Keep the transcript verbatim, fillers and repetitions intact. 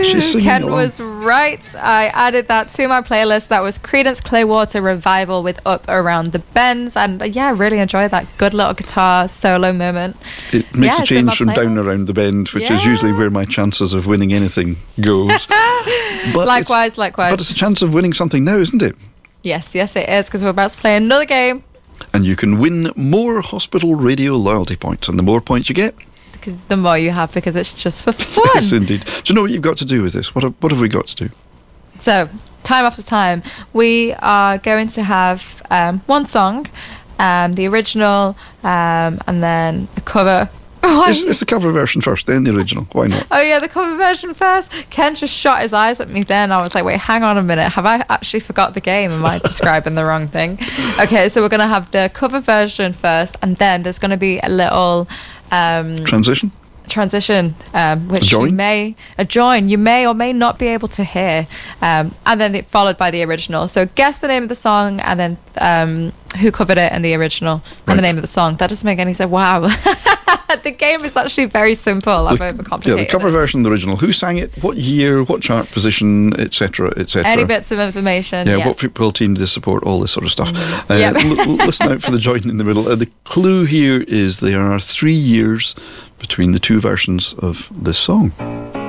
She's singing Ken along. was right. I added that to my playlist. That was Creedence Clearwater Revival with Up Around the Bends. And uh, yeah, I really enjoyed that good little guitar solo moment. It makes Yeah, a it's in my change from down playlist. around the bend, which is Yeah. usually where my chances of winning anything goes. But Likewise, it's, likewise. But it's a chance of winning something now, isn't it? Yes, yes, it is, because we're about to play another game. And you can win more Hospital Radio loyalty points. And the more points you get, Because the more you have, because it's just for fun. yes, indeed. Do you know what you've got to do with this? What have, what have we got to do? So, time after time, we are going to have um, one song, um, the original, um, and then a cover. It's, it's the cover version first, then the original. Why not? Oh yeah, the cover version first. Ken just shot his eyes at me then. I was like, wait, hang on a minute. Have I actually forgot the game? Am I describing the wrong thing? Okay, so we're going to have the cover version first, and then there's going to be a little um, Transition? transition, um, which join? you may a join you may or may not be able to hear, um, and then it followed by the original. So guess the name of the song, and then um, who covered it, and the original, and Right. the name of the song. That doesn't make any sense. Wow. The game is actually very simple. I've The- overcomplicated Yeah, the cover it. version, the original. Who sang it? What year? What chart position? Etc. Etc. Any bits of information. Yeah, Yeah. what football team did they support? All this sort of stuff. Mm-hmm. Uh, Yep. l- l- listen out for the join in the middle. Uh, the clue here is there are three years between the two versions of this song.